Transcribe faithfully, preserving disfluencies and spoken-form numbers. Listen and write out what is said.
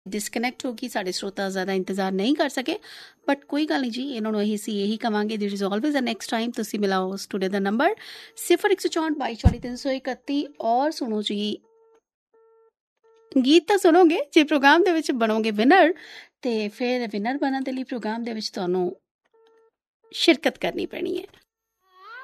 Disconnect ਹੋ ਗਈ, ਸਾਡੇ ਸਰੋਤਾ ਜ਼ਿਆਦਾ ਇੰਤਜ਼ਾਰ ਨਹੀਂ ਕਰ ਸਕੇ, ਬਟ ਕੋਈ ਗੱਲ ਨਹੀਂ ਜੀ, ਇਹਨਾਂ ਨੂੰ ਇਹੀ ਸੀ ਇਹੀ ਕਵਾਂਗੇ this is always a next time. ਤੁਸੀਂ ਮਿਲਾਓ ਸਟੂਡੀਓ ਦਾ ਨੰਬਰ ਸਿਫਰ ਇੱਕ ਸੌ ਚੌਂਹਠ ਬਾਈ ਚਾਲੀ ਤਿੰਨ ਸੌ ਇਕੱਤੀ, ਔਰ ਸੁਣੋ ਜੀ ਗੀਤ ਤਾਂ ਸੁਣੋਗੇ। ਜੇ ਪ੍ਰੋਗਰਾਮ ਦੇ ਵਿੱਚ ਬਣੋਗੇ ਵਿਨਰ, ਅਤੇ ਫਿਰ ਵਿਨਰ ਬਣਨ ਦੇ ਲਈ ਪ੍ਰੋਗਰਾਮ ਦੇ ਵਿੱਚ ਤੁਹਾਨੂੰ ਸ਼ਿਰਕਤ ਕਰਨੀ ਪੈਣੀ ਹੈ।